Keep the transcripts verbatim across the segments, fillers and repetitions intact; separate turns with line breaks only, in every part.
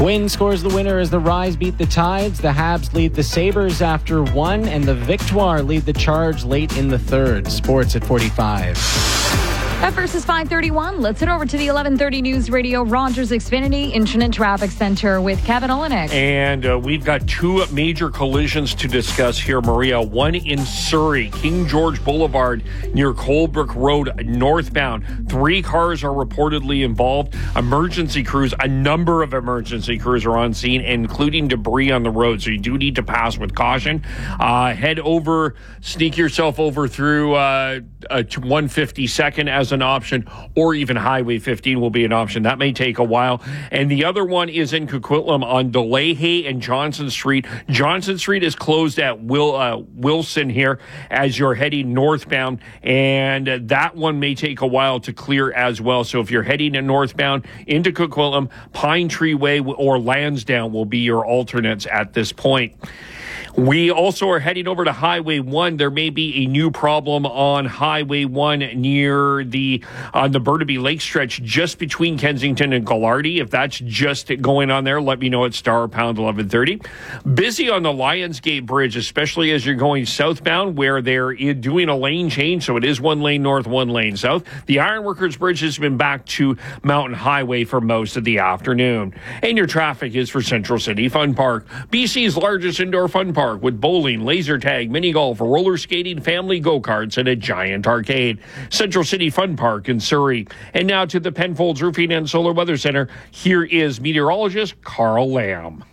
Quinn scores the winner as the Rise beat the Tides. The Habs lead the Sabres after one, and the Victoire lead the Charge late in the third. Sports at forty-five.
At versus five thirty-one, let's head over to the eleven thirty News Radio Rogers Xfinity Infinite Traffic Center with Kevin Olenek.
And uh, we've got two major collisions to discuss here, Maria. One in Surrey, King George Boulevard near Colebrook Road northbound. Three cars are reportedly involved. Emergency crews, a number of emergency crews are on scene, including debris on the road. So you do need to pass with caution. Uh, head over, sneak yourself over through uh, uh, to one fifty-second as an option, or even Highway fifteen will be an option. That may take a while. And the other one is in Coquitlam on DeLahey and Johnson Street. Johnson Street is closed at Will uh, Wilson here as you're heading northbound, and uh, that one may take a while to clear as well. So if you're heading in northbound into Coquitlam, Pine Tree Way or Lansdowne will be your alternates at this point. We also are heading over to Highway one. There may be a new problem on Highway one near the on the Burnaby Lake stretch just between Kensington and Gallardi. If that's just going on there, let me know at star pound eleven thirty. Busy on the Lionsgate Bridge, especially as you're going southbound, where they're doing a lane change, so it is one lane north, one lane south. The Ironworkers Bridge has been back to Mountain Highway for most of the afternoon. And your traffic is for Central City Fun Park, B C's largest indoor fun park, with bowling, laser tag, mini golf, roller skating, family go-karts, and a giant arcade. Central City Fun Park in Surrey. And now to the Penfolds Roofing and Solar Weather Center. Here is meteorologist Carl Lamb.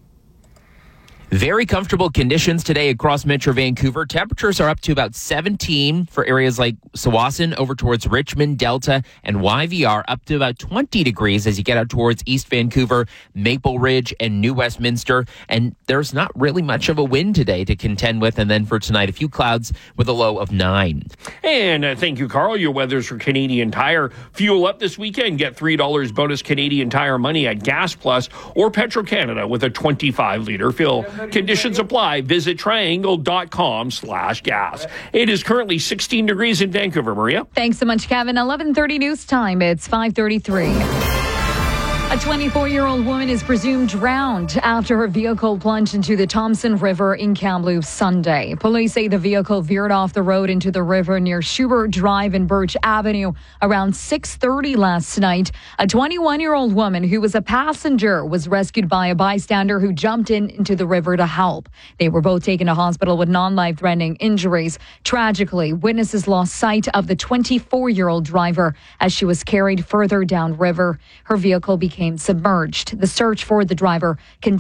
Very comfortable conditions today across Metro Vancouver. Temperatures are up to about seventeen for areas like Tsawwassen over towards Richmond, Delta, and Y V R, up to about twenty degrees as you get out towards East Vancouver, Maple Ridge, and New Westminster. And there's not really much of a wind today to contend with. And then for tonight, a few clouds with a low of nine.
And uh, thank you, Carl. Your weather's for Canadian Tire. Fuel up this weekend. Get three dollars bonus Canadian Tire money at Gas Plus or Petro-Canada with a twenty-five liter fill. Conditions apply. Visit triangle.com slash gas. It is currently sixteen degrees in Vancouver, Maria.
Thanks so much, Kevin. eleven thirty news time. It's five thirty-three. A twenty-four-year-old woman is presumed drowned after her vehicle plunged into the Thompson River in Kamloops Sunday. Police say the vehicle veered off the road into the river near Schubert Drive and Birch Avenue around six thirty last night. A twenty-one-year-old woman who was a passenger was rescued by a bystander who jumped in into the river to help. They were both taken to hospital with non-life-threatening injuries. Tragically, witnesses lost sight of the twenty-four-year-old driver as she was carried further downriver. Her vehicle became submerged. The search for the driver continues.